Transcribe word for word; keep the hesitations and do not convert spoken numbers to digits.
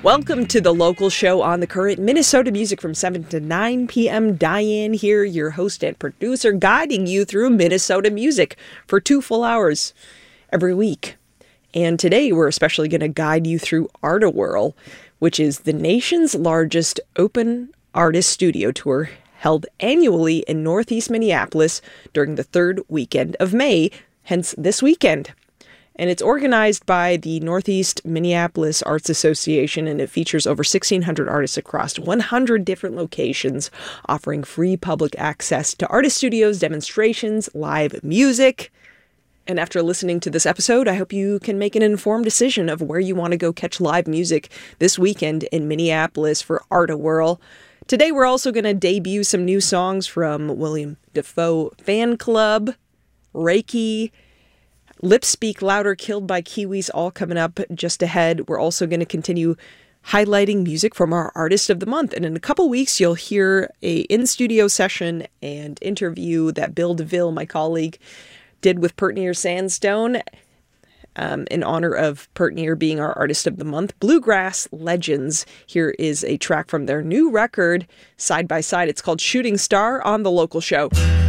Welcome to the local show on the current Minnesota music from seven to nine p.m. Diane here, your host and producer, guiding you through Minnesota music for two full hours every week. And today we're especially going to guide you through Art-A-Whirl, which is the nation's largest open artist studio tour held annually in Northeast Minneapolis during the third weekend of May, hence this weekend. And it's organized by the Northeast Minneapolis Arts Association, and it features over sixteen hundred artists across one hundred different locations, offering free public access to artist studios, demonstrations, live music. And after listening to this episode, I hope you can make an informed decision of where you want to go catch live music this weekend in Minneapolis for Art-A-Whirl. Today, we're also going to debut some new songs from William Dafoe Fan Club, Reiki, Lips Speak Louder, Killed by Kiwis, all coming up just ahead. We're also going to continue highlighting music from our Artist of the Month. And in a couple weeks, you'll hear a in-studio session and interview that Bill DeVille, my colleague, did with Pertnir Sandstone um, in honor of Pertnir being our Artist of the Month. Bluegrass Legends. Here is a track from their new record, Side by Side. It's called Shooting Star on the local show.